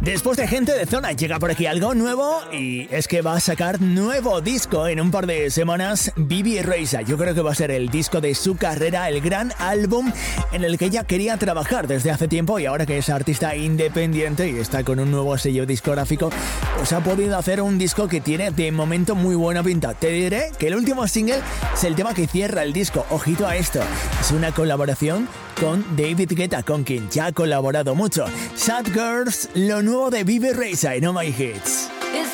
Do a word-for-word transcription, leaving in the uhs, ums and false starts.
Después de Gente de Zona, llega por aquí algo nuevo y es que va a sacar nuevo disco en un par de semanas. Bibi Rexha, yo creo que va a ser el disco de su carrera, el gran álbum en el que ella quería trabajar desde hace tiempo, y ahora que es artista independiente y está con un nuevo sello discográfico, pues ha podido hacer un disco que tiene de momento muy buena pinta. Te diré que el último single es el tema que cierra el disco. Ojito a esto, es una colaboración con David Guetta, con quien ya ha colaborado mucho. Sad Girls, lo nuevo de Bibi Rexha en Oh My Hits.